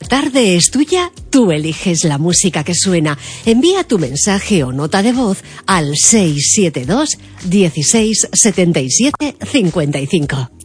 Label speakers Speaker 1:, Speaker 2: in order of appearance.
Speaker 1: tarde es tuya, tú eliges la música que suena. Envía tu mensaje o nota de voz al 672 16 77 55.